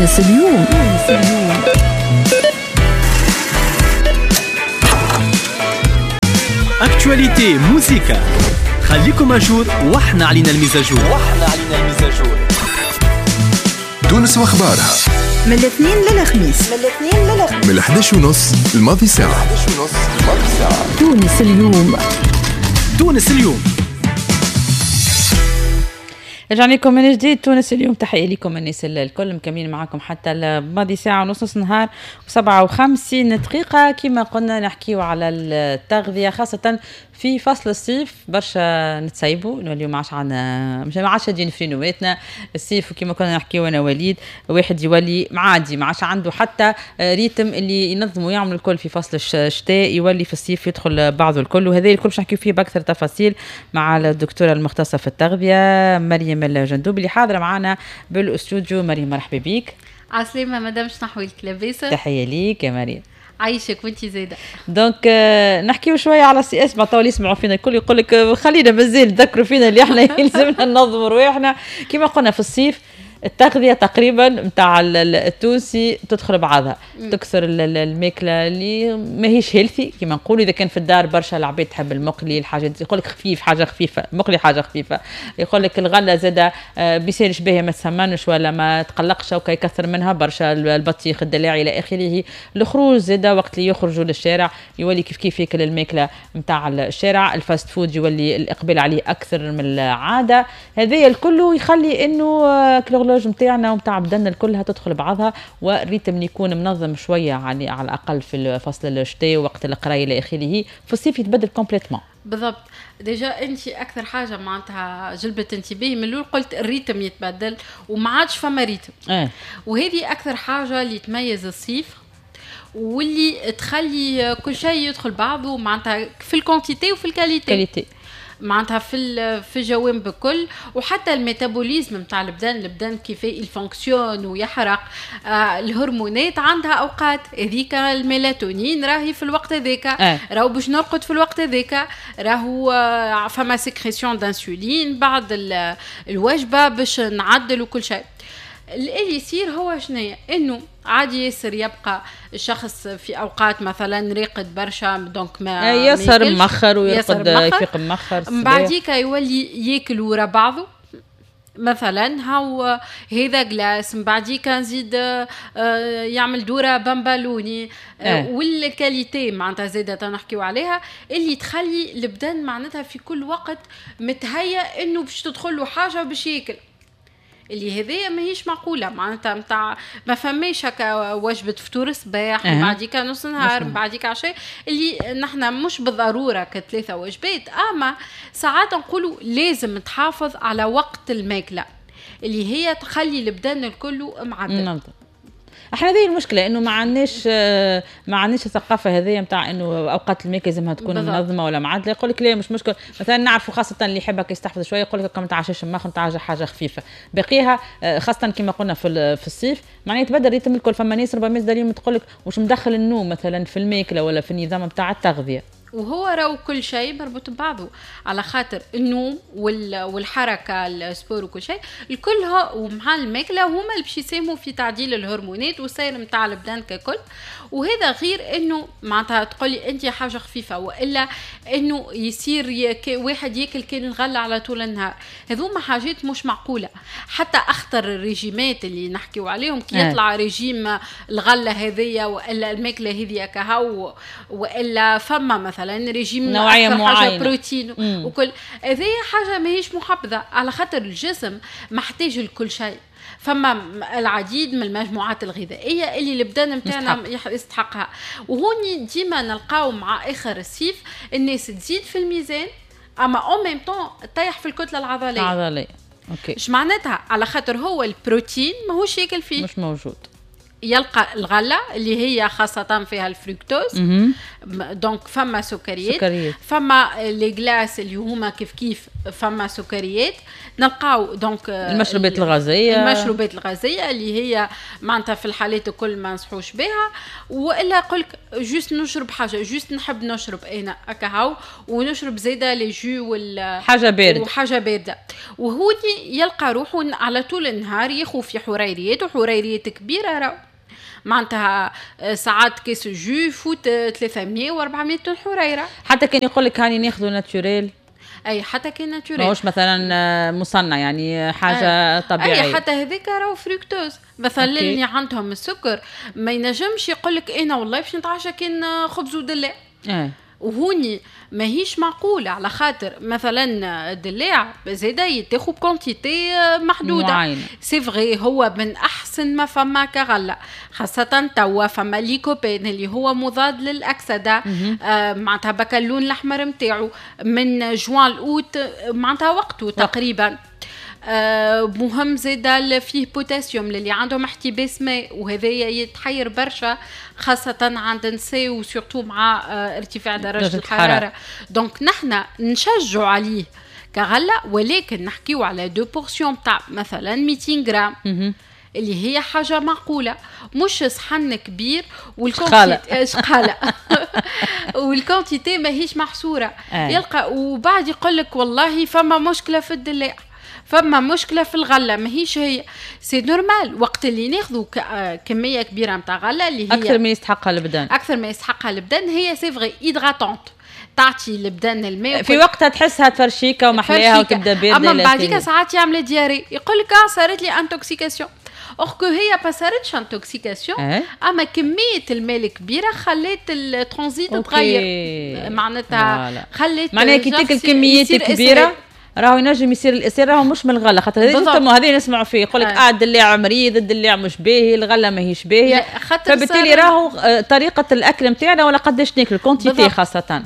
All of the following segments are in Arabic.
تونس اليوم. اكتواليتي موسيقى، خليكم اجور واحنا علينا المزاجور. تونس واخبارها من الاثنين للخميس من 11:30 الماضي ساعة. تونس اليوم. رجعنا لكم من جديد تونس اليوم. تحية لكم الناس الكل مكملين معكم حتى الماضي ساعة ونص نهار و57 دقيقة. كما قلنا نحكيو على التغذية خاصة في فصل الصيف. برشا نتسيبوا انه اليوم عادش عندنا ما عادش هادين في نواتنا الصيف، وكما كنا نحكيو انا وليد واحد يولي معادي ما عادش عنده حتى ريتم اللي ينظموا يعملوا الكل في فصل الشتاء، يولي في الصيف يدخل بعضه الكل. وهذا الكل باش نحكيو فيه باكثر تفاصيل مع الدكتوره المختصه في التغذيه مريم الجندوبي اللي حاضره معنا بالاستوديو. مريم مرحبا بك. عسلامة مدام شنحويلك لاباسة؟ تحيه ليك يا مريم. عايشك وانتي زايده. دونك نحكيو شويه على السياسه. مع طول يسمعوا فينا الكل يقول لك خلينا مازال تذكروا فينا اللي احنا يلزمنا ننظموا رواحنا. كما قلنا في الصيف التغذية تقريبا متاع التونسي تدخل بعضها، تكسر الماكلة اللي ماهيش هيلثي كما نقولوا. إذا كان في الدار برشا العباد تحب المقلي، الحاجات يقول لك خفيف، حاجة خفيفة، مقلي حاجة خفيفة. يقول لك الغلة زادة بيسالش بها ما تسمنش ولا ما تقلقش وكي يكثر منها برشا. البطيخ الدلاعي إلى آخره. الخروج زادة وقت اللي يخرجوا للشارع يولي كيف ياكل الماكلة متاع الشارع. الفاست فود يولي الإقبال عليه أكثر من العادة. هذا الكل يخلي إنه متاعنا ومتاع بدنا الكلها تدخل بعضها، والريتم يكون منظم شويه يعني على الاقل في فصل الشتاء وقت القرايه الى اخره. في الصيف يتبدل كومبليتمون. بالضبط. ديجا انت اكثر حاجه معناتها جلبت انتباهي من الاول، قلت الريتم يتبدل وما عادش فما ريتم. وهذه اكثر حاجه اللي تميز الصيف واللي تخلي كل شيء يدخل بعضه معناتها في الكونتيتي وفي الكاليتي معناتها في الجوانب بكل. وحتى الميتابوليزم نتاع البدن كيف يفونكسيون ويحرق الهرمونات عندها اوقات. هذيك الميلاتونين راهي في الوقت هذاك، راهو باش نرقد في الوقت هذاك، راهو فما سكريسيون دانسولين بعد الوجبه باش نعدل وكل شيء. اللي يصير هو شنو؟ انه عادي ياسر يبقى الشخص في اوقات مثلا راقد برشا دونك ما يسهر مخر ويرقد يفيق مخر، من بعديك يولي ياكل ورا بعضه مثلا هاو هذا جلاس، من بعديك نزيد يعمل دوره بمبالوني. والكاليتي معناتها زاده نحكيو عليها اللي تخلي البدن معناتها في كل وقت متهيأ انه باش تدخل له حاجه باش ياكل. اللي هذه ماهيش معقوله معناتها متاع ما فماش هكا وجبه فطور صباح من بعديك نص نهار من بعديك عشاء اللي نحنا مش بالضروره كثلاثه وجبات. اما ساعات نقولوا لازم تحافظ على وقت الماكله اللي هي تخلي البدن الكل معدل. احنا هذه المشكله انه ما عندناش الثقافه هذه نتاع انه اوقات الماكله لازمها تكون منظمه ولا معدله. يقول لك لا مش مشكل، مثلا نعرفوا خاصه اللي يحبك يستحفظ شويه يقول لك كم تعشاش مخ نتاع حاجه خفيفه بقيها. خاصه كما قلنا في الصيف معناها يتبدل ريتم الكل. فما ناس ربما اليوم تقول لك واش مدخل النوم مثلا في الماكله ولا في النظام نتاع التغذيه. وهو راهو كل شيء مربوط ببعضه، على خاطر النوم والحركه السبور وكل شيء الكلها ومع الماكله هما اللي باش يساهموا في تعديل الهرمونات والسير نتاع البدن ككل. وهذا غير انه معناتها تقولي انت حاجه خفيفه والا انه يصير واحد ياكل كان الغله على طول النهار. هذوما حاجات مش معقوله. حتى اخطر الريجيمات اللي نحكيو عليهم كي يطلع ريجيم الغله هذيا والا الماكله هذيا كهو والا فما مثلا ريجيم نوعيه معينه بروتين وكل هذه حاجه ماهيش محبذه، على خاطر الجسم محتاج لكل شيء. فما العديد من المجموعات الغذائيه اللي البدن نتاعنا يستحقها. وهوني ديما نلقاو مع اخر الصيف الناس تزيد في الميزان اما او ميم طون تطيح في الكتله العضليه. اوكي ايش معناتها؟ على خاطر هو البروتين ماهوش ياكل فيه، مش موجود. يلقى الغله اللي هي خاصه فيها الفركتوز دونك فما سكريات. فما لي غلاس اللي هما كيف فما سكريات. نلقاو دونك المشروبات الغازيه اللي هي معناتها في الحالات الكل ما نصحوش بها. والا قلك جوست نشرب حاجه، جوست نحب نشرب انا اكاهو ونشرب زياده لي جو وحاجه بارده وهو يلقى روحه على طول النهار ياخذ في حريريات كبيره راهو معناتها ساعات كيس جو يفوت 300 و400 حريره. حتى كان يقول لك هاني ناخذ ناتوريل، اي حتى كان ناتوريل ماهوش مثلا مصنع يعني حاجه طبيعيه. اي حتى هذيك راهو فركتوز مثلا اللي عندهم السكر ما ينجمش يقول لك انا والله باش نتعشى كان خبز ودلاع. وهوني ماهيش معقولة على خاطر مثلا الدلاع زادا يتاخو بكونتيتي محدودة. سي فغي هو من أحسن ما فما كغلة، خاصة توا فما ليكوبين اللي هو مضاد للأكسدة. معناتها بكا اللون الأحمر متاعو من جوان الأوت معناتها وقته تقريبا. مهم زادا فيه بوتاسيوم للي عندهم احتباس ماء وهذا يتحير برشا خاصة عند النساء وسورتو مع ارتفاع درجة الحرارة. دونك نحنا نشجع عليه كغلة، ولكن نحكيو على 2 بورسيون تاع مثلا 200 غرام اللي هي حاجة معقولة، مش صحن كبير شقالة والكونتيتي ماهيش محصورة. يلقى وبعد يقولك والله فما مشكلة في الدلاع، فما مشكلة في الغلة ماهيش هي سي نورمال. وقت اللي ناخذوا كمية كبيرة متاع غلة اللي هي أكثر ما يستحقها البدن هي سي فغي إيدغاتونت تعطي البدن الماء في وقتها تحسها تفرشيكة ومحلاها وتبدا باردة. أما بعديك ساعات يعمل دياري يقول لك صارت لي انتوكسيكاسيون، أوكو هي ما صارتش انتوكسيكاسيون أما كمية الماء الكبيرة خلت الترانزيت تغير معناتها خلت معناها كي تاكل كميات كبيرة راهو ينجم يصير الاسير راهو مش من الغله. خاطر هذه نسمعوا فيه يقول لك الدلاع مريض، الدلاع مش باهي، الغله ماهيش باهيه، فبالتالي راهو طريقه الاكل نتاعنا ولا قداش ناكل كونتيتي خاصه.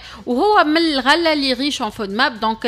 وهو من الغله اللي غيش اون فود ماب دونك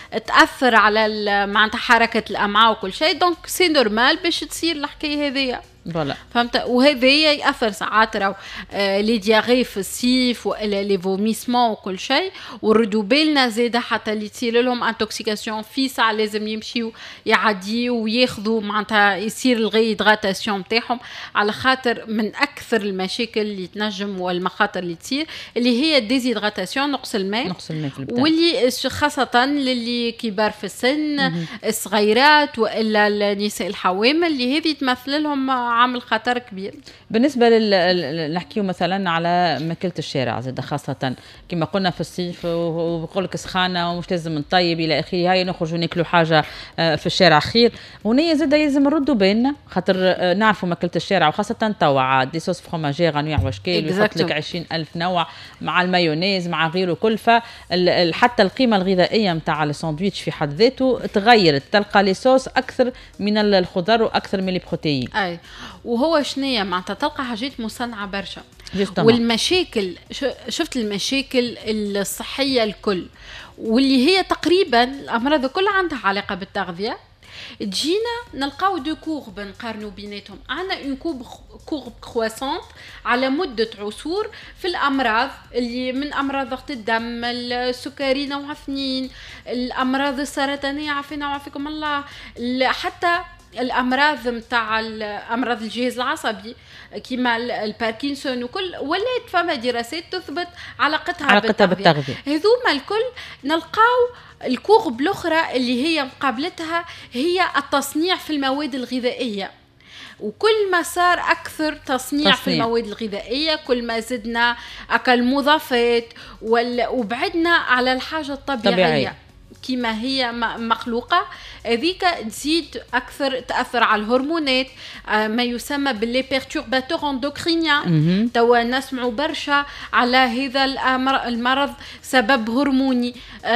تاثر على معناتها حركه الامعاء وكل شيء. دونك سي نورمال باش تصير الحكايه هذيا فهمت. وهذا ياثر ساعات راهو لي دياغي في الصيف ولا لي فوميسمون وكل شيء، وردوا بالنا زاده حتى اللي تصير لهم انتوكسيكاسيون في ساعه لازم يمشيو يعديوا وياخذوا معناتها يصير الغي هيدراتاسيون نتاعهم، على خاطر من اكثر المشاكل اللي تنجم والمخاطر اللي تصير اللي هي ديزيدراتاسيون نقص الماء في البدن، واللي خاصه للي كبار في السن الصغيرات والا النساء الحوامل اللي هذه تمثل لهم عامل خطر كبير. بالنسبة نحكيو مثلا على ماكلة الشارع زاد خاصة كما قلنا في الصيف وبقول لك سخانة ومش لازم نطيب إلى آخره، هاي نخرجوا ناكلوا حاجة في الشارع خير. هنا زاد لازم نردوا بالنا خاطر نعرفوا ماكلة الشارع وخاصة توا دي صوص فروماجير أنواع واشكال ويحط لك 20,000 نوع مع المايونيز مع غيره كل، حتى القيمة الغذائية متاع الساندويتش في حد ذاته تغيرت، تلقى لي صوص أكثر من الخضر وأكثر من البروتين. وهو شنية معناتها تلقى حاجات مصنعة برشا والمشاكل شفت المشاكل الصحية الكل واللي هي تقريبا الأمراض كلها عندها علاقة بالتغذية. تجينا نلقاو دو كورب نقارنوا بيناتهم، عندنا اون كورب كرواسونت على مدة عصور في الأمراض اللي من أمراض ضغط الدم، السكري نوع 2، الأمراض السرطانية عافينا وعافيكم الله، حتى الامراض نتاع امراض الجهاز العصبي كيما الباركنسون وكل، ولات فما دراسات تثبت علاقتها بالتغذية. هذوما الكل نلقاو الكورب الاخرى اللي هي مقابلتها هي التصنيع في المواد الغذائيه، وكل ما صار أكثر تصنيع في المواد الغذائية كل ما زدنا أكل مضافات وبعدنا على الحاجة الطبيعية كما هي مخلوقة. هذيك تزيد أكثر تأثر على الهرمونات، ما يسمى باللي بيرتورباتور اندوكرينيان. توا نسمعوا برشا على هذا المرض سبب هرموني.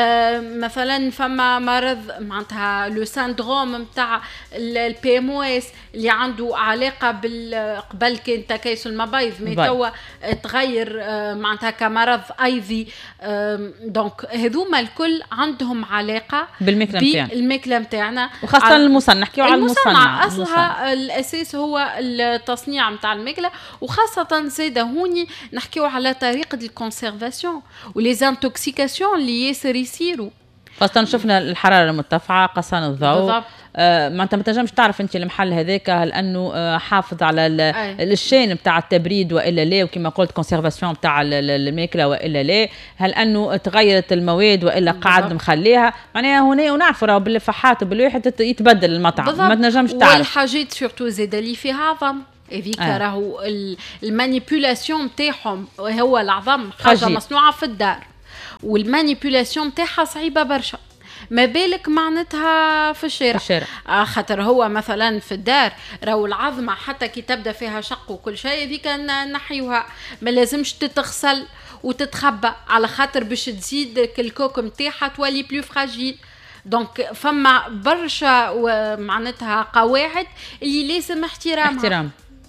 مثلا فما مرض معناتها لو ساندروم نتاع البي ام او اس اللي عنده علاقة قبل كان تكيس المبايض مي توا تغير معناتها كمرض ايفي. دونك هذوما الكل عندهم علاقه بالماكله نتاعنا، وخاصه المصنع. نحكيو على المصنع اصلها الاساس هو التصنيع نتاع الماكله، وخاصه زاده هوني نحكيو على طريقه الكونسيرفاسيون وليزانتوكسيكاسيون اللي ياسر يصيروا، خاصة شفنا الحرارة المرتفعة، قصان الضوء. ما انت ما تنجمش تعرف انت المحل هذاك هل انه حافظ على الشين بتاع التبريد والا لا، وكما قلت كونسيرفاسيون بتاع الماكله والا لا، هل انه تغيرت المواد والا قاعد مخليها. معناها هنا ونعرفوا راهو بالفحات وبالواحد يتبدل المطعم، ما تنجمش تعرف. والحاجات سورتو زاده اللي فيها عظم هذيك راهو المانيبيولاسيون نتاعهم، هو العظم حاجه مصنوعه في الدار والمانيبيولاسيون نتاعها صعيبه برشا، ما بالك معناتها في الشارع. خاطر هو مثلا في الدار راهو العظمه حتى كي تبدا فيها شق وكل شيء هذيك نحيوها، ما لازمش تتغسل وتتخبى على خاطر باش تزيد الكوك نتاعها تولي بلو فراجيل. دونك فما برشا معناتها قواعد اللي لازم احترام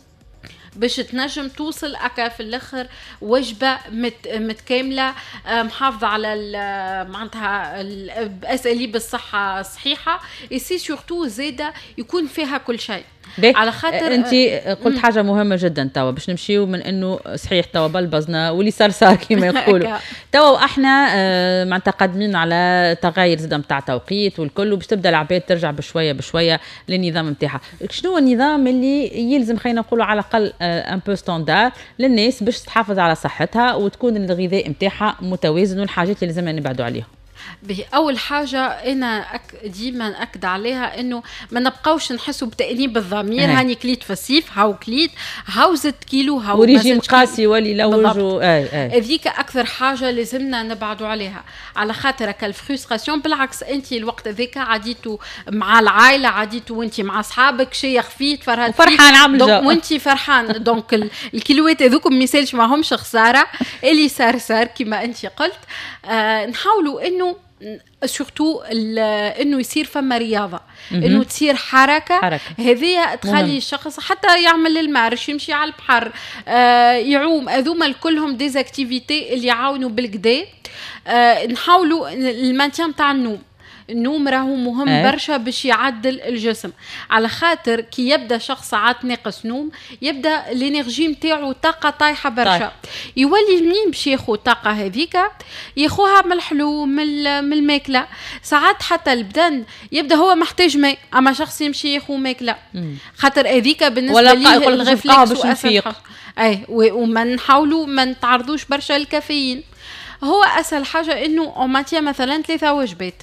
باش تنجم توصل أكا في الآخر وجبة متكاملة محافظة على معناتها أساليب الصحة الصحيحة، يسي سورتو زادة يكون فيها كل شيء. على خاطر انت قلت حاجه مهمه جدا توا باش نمشيو من انه صحيح توا بلبزنا واللي صار كما يقولوا توا احنا معناتها قادمين على تغير زاد نتاع توقيت والكل، وباش تبدا العباد ترجع بشويه للنظام نتاعها. شنو النظام اللي يلزم خلينا نقولوا على الاقل ان بو ستاندار للناس باش تحافظ على صحتها وتكون الغذاء نتاعها متوازن، والحاجات اللي لازمنا نبعدوا عليها؟ أول حاجة أنا ديما أكد عليها إنه ما نبقاوش نحسوا بتأنيب الضمير. هاني كليت في الصيف هاو كليت هاو زدت كيلو هاو وريجيم قاسي ولي لوجو هذيك أكثر حاجة لازمنا نبعدوا عليها، على خاطرك الفرستراسيون. بالعكس أنت الوقت ذاك عديتوا مع العائلة، عديتوا وأنت مع أصحابك شيء خفيت فرحان عامل وأنت فرحان. دونك الكيلوات هذوكم ما يسالش معهمش خسارة، اللي صار كما أنت قلت. نحاولوا إنه سورتو انه يصير فما رياضه، انه تصير حركه. هذه تخلي الشخص حتى يعمل المارش، يمشي على البحر، يعوم، هذوما كلهم ديزاكتيفيتي اللي يعاونوا بالكدا. نحاولوا المانتيان تاع النوم راهو مهم برشا باش يعدل الجسم، على خاطر كي يبدا شخص ساعات ناقص نوم يبدا الانرجي نتاعو طاقه طايحه برشا. يولي منين باش ياخذ الطاقه هذيك؟ ياخوها من الحلو من الماكله. ساعات حتى البدن يبدا هو محتاج ماء، اما شخص يمشي ياخذ ماكله خاطر هذيك بالنسبه ليه الريفلكس واسهل. وما نحاولوا ما نتعرضوش برشا للكافيين. هو اسهل حاجه انه اوماتيا مثلا 3 وجبات،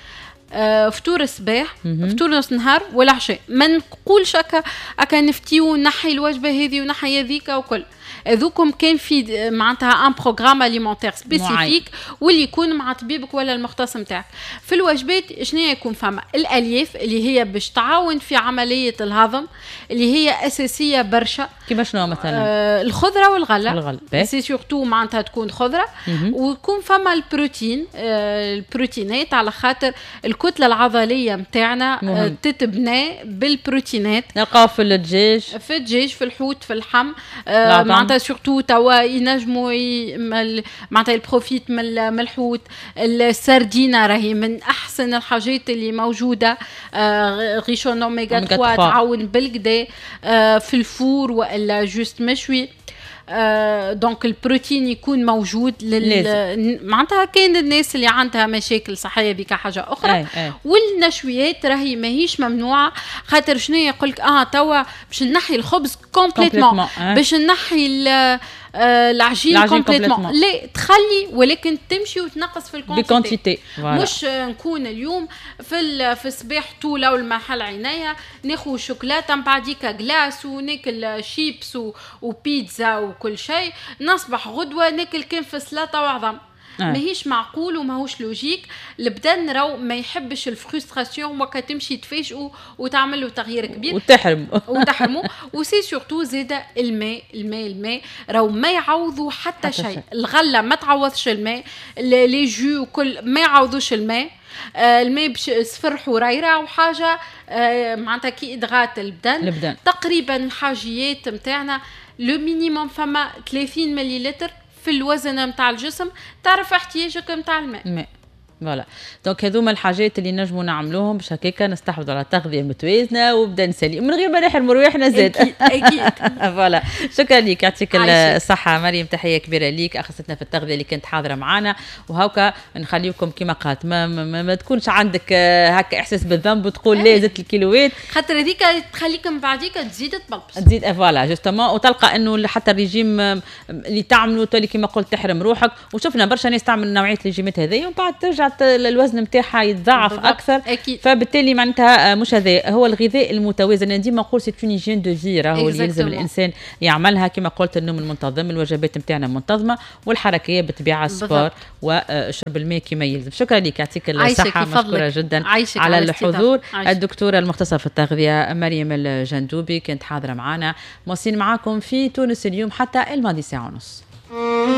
فطور الصباح، فطور نص نهار والعشاء. ما نقولش هكا نفتيو نحي الوجبه هذه ونحي هذيك وكل هذوكم. كان في معناتها ان بروغرام اليمونتير سبيسيفيك واللي يكون مع طبيبك ولا المختص نتاعك. في الوجبات شنو يكون فما الالياف اللي هي باش تعاون في عمليه الهضم، اللي هي اساسيه برشا. كيما شنو مثلا؟ الخضره والغله سي سورتو معناتها تكون خضره. ويكون فما البروتين، البروتينات، على خاطر الكتله العضليه نتاعنا تتبنى بالبروتينات. نلقاو في الدجاج، في الحوت، في اللحم. معناتها سورتو توا ينجموا معناتها البروفيت من الحوت. السردينه راهي من احسن الحاجات اللي موجوده، غيشون اوميغا 3 تعاون بالكدا. في الفور والا جوست مشوي. دونك البروتين يكون موجود معناتها كاين الناس اللي عندها مشاكل صحيه بك حاجه اخرى. والنشويات راهي ماهيش ممنوعه، خاطر شنو يقولك توا باش نحي الخبز كومبليتمون، باش نحي العجين كومبليتمون. لا تخلي، ولكن تمشي وتنقص في الكونتيتي. مش نكون اليوم في الصباح طوله والمحل عنايه ناخذ شوكولاته من بعديك غلاس وناكل شيبس وبيتزا وكل شيء، نصبح غدوه ناكل كان في سلطه وعظم. ماهيش معقول وماهوش لوجيك. البدن راهو ما يحبش الفرستراسيون وقت تمشي تفاجئوا وتعمل له تغيير كبير وتحرموا. وسي سورتو زاده الماء راهو ما يعوضوا حتى شيء. الغله ما تعوضش الماء، لي جو وكل ما يعوضوش الماء. الماء باش صفر حريره وحاجه معناتها كي ادغات البدن. تقريبا الحاجيات نتاعنا لو مينيموم فما 30 مليلتر في الوزن متاع الجسم. تعرف احتياجك متاع الماء. فوالا دونك هذوما الحاجات اللي نجموا نعملوهم باش هكاكا نستحوذوا على تغذيه متوازنه وبدا نسالي من غير ما نحرموا رواحنا زاد. اكيد فوالا شكرا لك يعطيك الصحه مريم، تحيه كبيره ليك اخصتنا في التغذيه اللي كانت حاضره معنا. وهاكا نخليكم كما قالت ما تكونش عندك هكا احساس بالذنب وتقول لا زدت الكيلوات، خاطر هذيك تخليك من بعديك تزيد تزيد فوالا جوستومون، وتلقى انه حتى الريجيم اللي تعملوا تولي كما قلت تحرم روحك. وشفنا برشا ناس تعمل نوعيه الريجيمات هذه ومن بعد ترجع الوزن نتاعها يتضاعف اكثر. أكيد. فبالتالي معناتها مش هذا هو الغذاء المتوازن. انا ديما نقول سي اون هيجين دو في، راهو اللي يلزم الانسان يعملها كما قلت، النوم المنتظم، الوجبات نتاعنا منتظمه، والحركيه بالطبيعه السبور وشرب الماء كما يلزم. شكرا لك يعطيك الصحه، مشكوره جدا على الحضور. الدكتوره المختصه في التغذيه مريم الجندوبي كانت حاضره معنا. موصين معاكم في تونس اليوم حتى الماضي ساعه ونص.